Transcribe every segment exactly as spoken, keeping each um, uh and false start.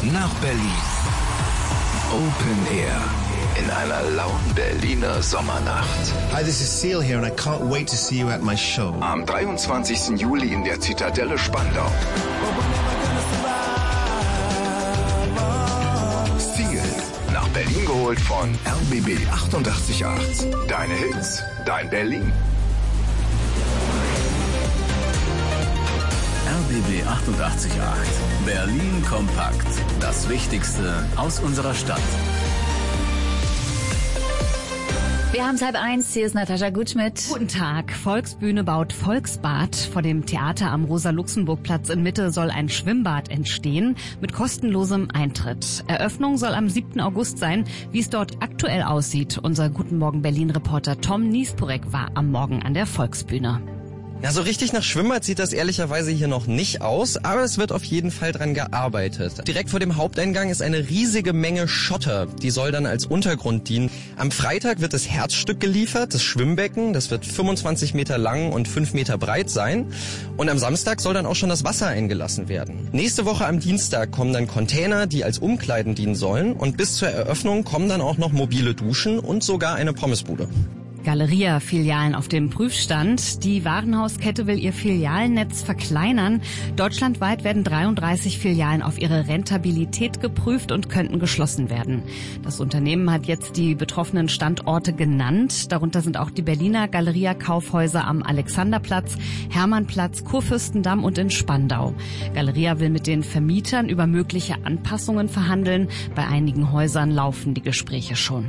nach Berlin. Open Air in einer lauen Berliner Sommernacht. Hi, this is Seal here and I can't wait to see you at my show. Am dreiundzwanzigsten Juli in der Zitadelle Spandau. Seal, nach Berlin geholt von R B B achtundachtzig Komma acht. Deine Hits, dein Berlin. R B B achtundachtzig Komma acht. Berlin kompakt. Das Wichtigste aus unserer Stadt. Wir haben es halb eins, hier ist Natascha Gutschmidt. Guten Tag. Volksbühne baut Volksbad. Vor dem Theater am Rosa-Luxemburg-Platz in Mitte soll ein Schwimmbad entstehen mit kostenlosem Eintritt. Eröffnung soll am siebten August sein. Wie es dort aktuell aussieht, unser Guten Morgen Berlin-Reporter Tom Niesporek war am Morgen an der Volksbühne. Ja, so richtig nach Schwimmbad sieht das ehrlicherweise hier noch nicht aus, aber es wird auf jeden Fall dran gearbeitet. Direkt vor dem Haupteingang ist eine riesige Menge Schotter, die soll dann als Untergrund dienen. Am Freitag wird das Herzstück geliefert, das Schwimmbecken, das wird fünfundzwanzig Meter lang und fünf Meter breit sein. Und am Samstag soll dann auch schon das Wasser eingelassen werden. Nächste Woche am Dienstag kommen dann Container, die als Umkleiden dienen sollen, und bis zur Eröffnung kommen dann auch noch mobile Duschen und sogar eine Pommesbude. Galeria-Filialen auf dem Prüfstand. Die Warenhauskette will ihr Filialnetz verkleinern. Deutschlandweit werden dreiunddreißig Filialen auf ihre Rentabilität geprüft und könnten geschlossen werden. Das Unternehmen hat jetzt die betroffenen Standorte genannt. Darunter sind auch die Berliner Galeria-Kaufhäuser am Alexanderplatz, Hermannplatz, Kurfürstendamm und in Spandau. Galeria will mit den Vermietern über mögliche Anpassungen verhandeln. Bei einigen Häusern laufen die Gespräche schon.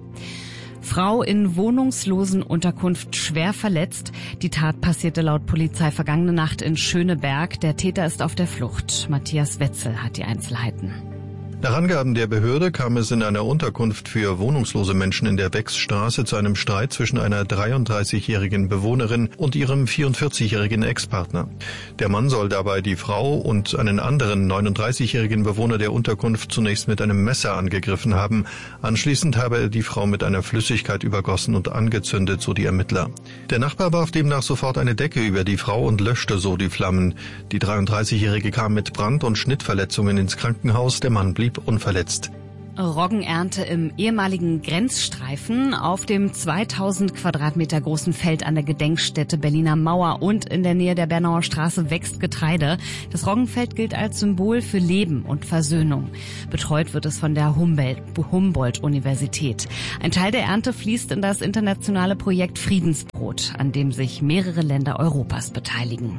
Frau in Wohnungslosenunterkunft schwer verletzt. Die Tat passierte laut Polizei vergangene Nacht in Schöneberg. Der Täter ist auf der Flucht. Matthias Wetzel hat die Einzelheiten. Nach Angaben der Behörde kam es in einer Unterkunft für wohnungslose Menschen in der Wechsstraße zu einem Streit zwischen einer dreiunddreißigjährigen Bewohnerin und ihrem vierundvierzigjährigen Ex-Partner. Der Mann soll dabei die Frau und einen anderen neununddreißigjährigen Bewohner der Unterkunft zunächst mit einem Messer angegriffen haben. Anschließend habe er die Frau mit einer Flüssigkeit übergossen und angezündet, so die Ermittler. Der Nachbar warf demnach sofort eine Decke über die Frau und löschte so die Flammen. Die dreiunddreißigjährige kam mit Brand- und Schnittverletzungen ins Krankenhaus. Der Mann blieb unverletzt. Roggenernte im ehemaligen Grenzstreifen. Auf dem zweitausend Quadratmeter großen Feld an der Gedenkstätte Berliner Mauer und in der Nähe der Bernauer Straße wächst Getreide. Das Roggenfeld gilt als Symbol für Leben und Versöhnung. Betreut wird es von der Humboldt-Universität. Ein Teil der Ernte fließt in das internationale Projekt Friedensbrot, an dem sich mehrere Länder Europas beteiligen.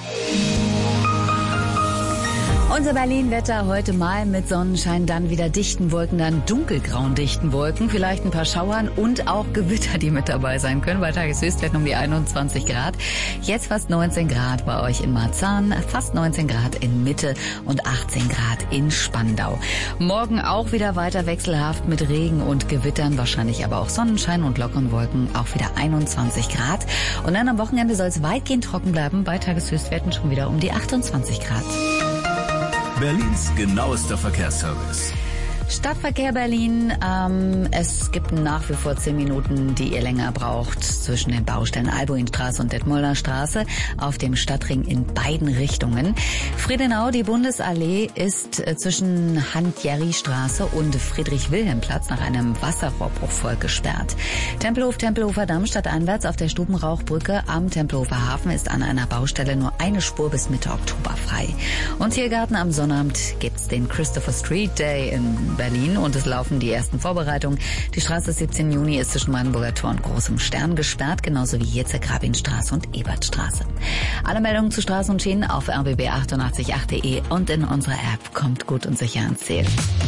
Unser Berlin-Wetter heute mal mit Sonnenschein, dann wieder dichten Wolken, dann dunkelgrauen dichten Wolken, vielleicht ein paar Schauern und auch Gewitter, die mit dabei sein können. Bei Tageshöchstwerten um die einundzwanzig Grad. Jetzt fast neunzehn Grad bei euch in Marzahn, fast neunzehn Grad in Mitte und achtzehn Grad in Spandau. Morgen auch wieder weiter wechselhaft mit Regen und Gewittern, wahrscheinlich aber auch Sonnenschein und lockeren Wolken, auch wieder einundzwanzig Grad. Und dann am Wochenende soll es weitgehend trocken bleiben, bei Tageshöchstwerten schon wieder um die achtundzwanzig Grad. Berlins genauester Verkehrsservice. Stadtverkehr Berlin, ähm, es gibt nach wie vor zehn Minuten, die ihr länger braucht zwischen den Baustellen Albuinstraße und Detmolder Straße auf dem Stadtring in beiden Richtungen. Friedenau, die Bundesallee, ist äh, zwischen Hand-Jerry-Straße und Friedrich-Wilhelm-Platz nach einem Wasserrohrbruch voll gesperrt. Tempelhof, Tempelhofer Damm stadteinwärts auf der Stubenrauchbrücke am Tempelhofer Hafen ist an einer Baustelle nur eine Spur bis Mitte Oktober frei. Und Tiergarten am Sonnabend gibt's den Christopher Street Day in Berlin und es laufen die ersten Vorbereitungen. Die Straße des siebzehnten Juni ist zwischen Brandenburger Tor und Großem Stern gesperrt, genauso wie hier zur Grabinstraße und Ebertstraße. Alle Meldungen zu Straßen und Schienen auf r b b achtundachtzig Komma acht punkt de und in unserer App. Kommt gut und sicher ans Ziel.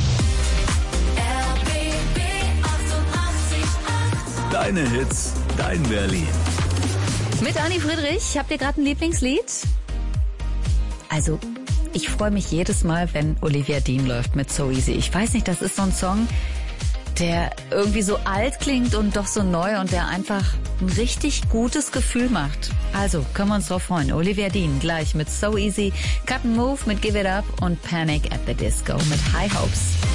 Deine Hits, dein Berlin. Mit Anni Friedrich, habt ihr gerade ein Lieblingslied? Also, ich freue mich jedes Mal, wenn Olivia Dean läuft mit So Easy. Ich weiß nicht, das ist so ein Song, der irgendwie so alt klingt und doch so neu und der einfach ein richtig gutes Gefühl macht. Also, können wir uns drauf freuen. Olivia Dean gleich mit So Easy, Cut and Move mit Give It Up und Panic at the Disco mit High Hopes.